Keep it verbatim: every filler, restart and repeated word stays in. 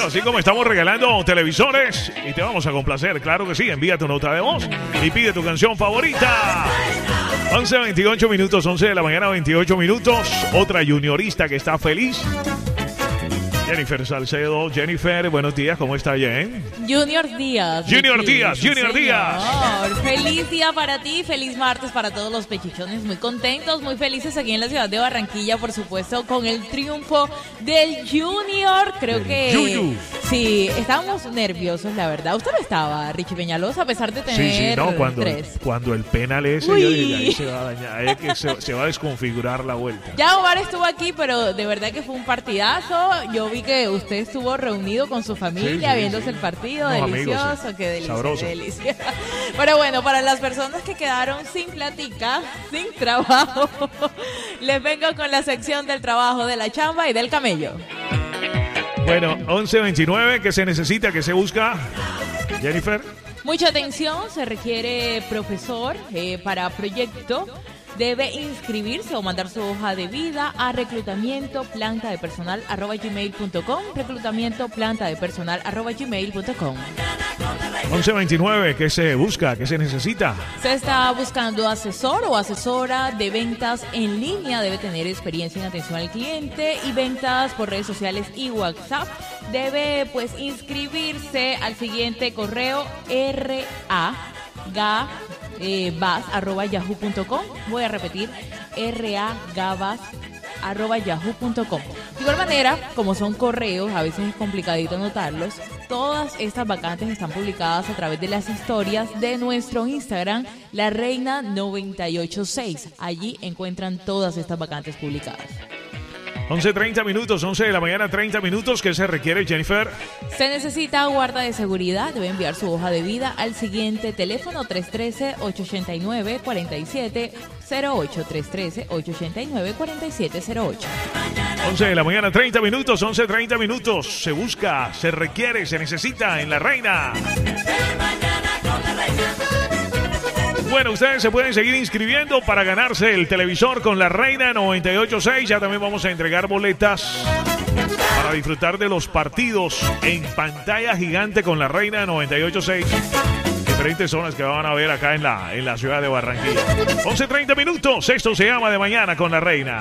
Bueno, así como estamos regalando televisores y te vamos a complacer, claro que sí, envía tu nota de voz y pide tu canción favorita. once veintiocho minutos, once de la mañana, veintiocho minutos. Otra juniorista que está feliz. Jennifer Salcedo. Jennifer, buenos días, ¿cómo está Jen? Junior Díaz. Junior Ricky. Díaz, Junior Sí, Díaz. señor. Feliz día para ti, feliz martes para todos los pechichones, muy contentos, muy felices aquí en la ciudad de Barranquilla, por supuesto, con el triunfo del Junior. Creo Del que Yuyu. sí, estábamos nerviosos, la verdad. Usted no estaba, Richie Peñalosa, a pesar de tener Sí, sí, no, cuando, tres. cuando el penal ese, Uy. yo dije, ahí se va a dañar, ahí es que se, se va a desconfigurar la vuelta. Ya Omar estuvo aquí, pero de verdad que fue un partidazo. Yo vi que usted estuvo reunido con su familia, Sí, sí, viéndose sí. el partido. Unos Delicioso, amigos, sí. qué delicia, Sabroso. qué delicia. Pero bueno, para las personas que quedaron sin platica, sin trabajo, les vengo con la sección del trabajo, de la chamba y del camello. Bueno, once veintinueve, ¿qué se necesita? ¿Qué se busca? Jennifer. Mucha atención, se requiere profesor eh, para proyecto. Debe inscribirse o mandar su hoja de vida a reclutamiento planta de personal arroba gmail punto com, reclutamiento planta de personal arroba gmail punto com. once veintinueve, ¿qué se busca? ¿Qué se necesita? Se está buscando asesor o asesora de ventas en línea. Debe tener experiencia en atención al cliente y ventas por redes sociales y WhatsApp. Debe pues inscribirse al siguiente correo r a g a Eh, vas arroba yahoo punto com. Voy a repetir, ragabas arroba yahoo punto com. De igual manera, como son correos, a veces es complicadito anotarlos. Todas estas vacantes están publicadas a través de las historias de nuestro Instagram, La Reina noventa y ocho seis. Allí encuentran todas estas vacantes publicadas. once treinta minutos, once de la mañana, treinta minutos. ¿Qué se requiere, Jennifer? Se necesita guarda de seguridad. Debe enviar su hoja de vida al siguiente teléfono tres uno tres, ocho ocho nueve, cuatro siete cero ocho. tres uno tres, ocho ocho nueve, cuatro siete cero ocho. once de la mañana, treinta minutos, once treinta minutos. Se busca, se requiere, se necesita en La Reina. Bueno, ustedes se pueden seguir inscribiendo para ganarse el televisor con La Reina noventa y ocho seis. Ya también vamos a entregar boletas para disfrutar de los partidos en pantalla gigante con La Reina noventa y ocho seis. Diferentes zonas que van a ver acá en la, en la ciudad de Barranquilla. once treinta minutos, esto se llama De Mañana con La Reina.